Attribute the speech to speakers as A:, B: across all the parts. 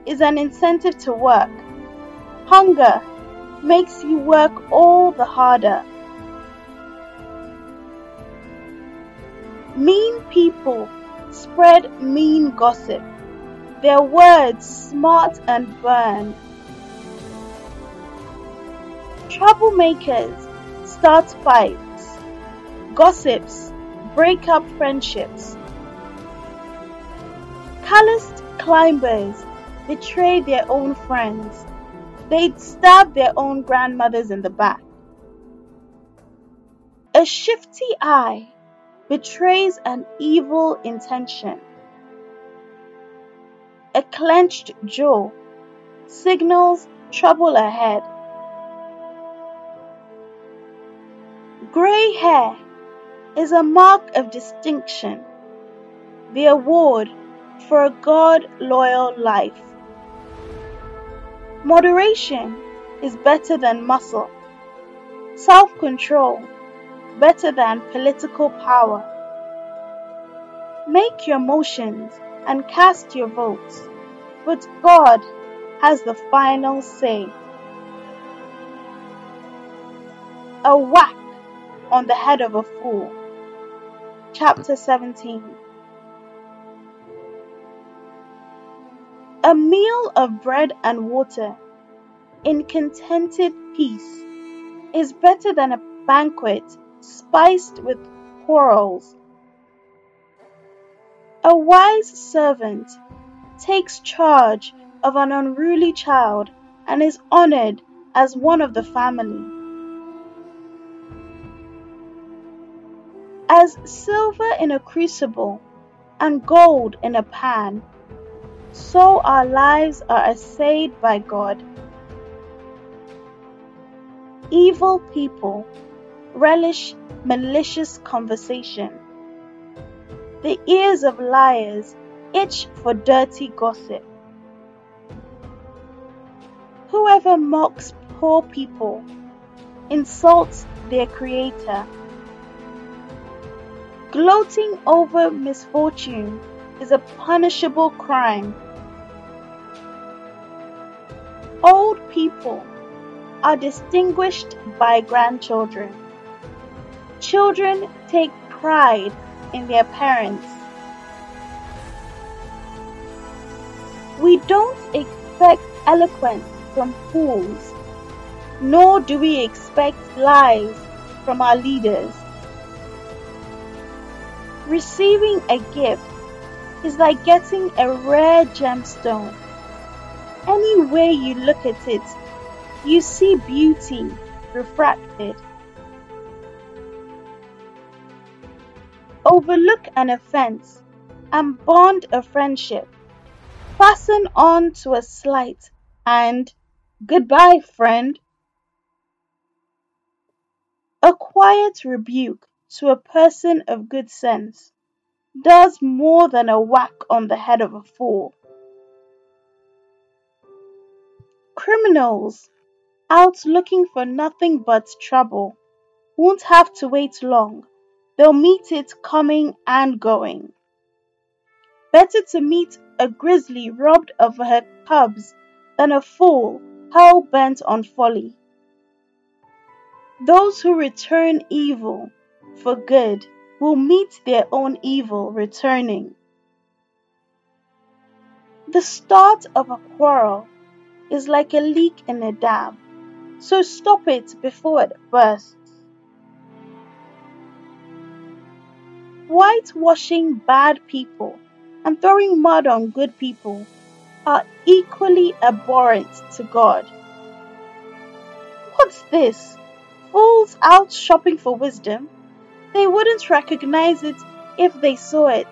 A: is an incentive to work. Hunger makes you work all the harder. Mean people spread mean gossip. Their words smart and burn. Troublemakers start fights. Gossips break up friendships. Calloused climbers betray their own friends. They'd stab their own grandmothers in the back. A shifty eye betrays an evil intention. A clenched jaw signals trouble ahead. Grey hair is a mark of distinction, the award for a God-loyal life. Moderation is better than muscle. Self-control better than political power. Make your motions and cast your votes, but God has the final say. A whack on the head of a fool. Chapter 17. A meal of bread and water in contented peace is better than a banquet spiced with quarrels. A wise servant takes charge of an unruly child and is honored as one of the family. As silver in a crucible and gold in a pan, so our lives are assayed by God. Evil people relish malicious conversation. The ears of liars itch for dirty gossip. Whoever mocks poor people insults their Creator. Gloating over misfortune is a punishable crime. Old people are distinguished by grandchildren. Children take pride in their parents. We don't expect eloquence from fools, nor do we expect lies from our leaders. Receiving a gift is like getting a rare gemstone. Any way you look at it, you see beauty refracted. Overlook an offense and bond a friendship. Fasten on to a slight and goodbye, friend. A quiet rebuke to a person of good sense does more than a whack on the head of a fool. Criminals out looking for nothing but trouble won't have to wait long. They'll meet it coming and going. Better to meet a grizzly robbed of her cubs than a fool hell-bent on folly. Those who return evil for good will meet their own evil returning. The start of a quarrel is like a leak in a dam, so stop it before it bursts. Whitewashing bad people and throwing mud on good people are equally abhorrent to God. What's this? Fools out shopping for wisdom? They wouldn't recognize it if they saw it.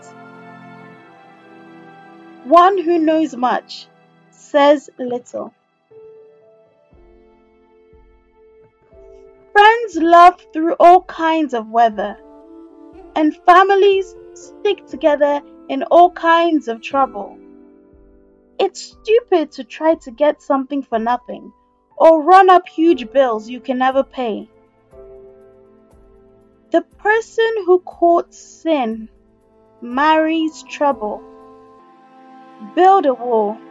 A: One who knows much says little. Friends love through all kinds of weather, and families stick together in all kinds of trouble. It's stupid to try to get something for nothing, or run up huge bills you can never pay. The person who courts sin marries trouble. Build a wall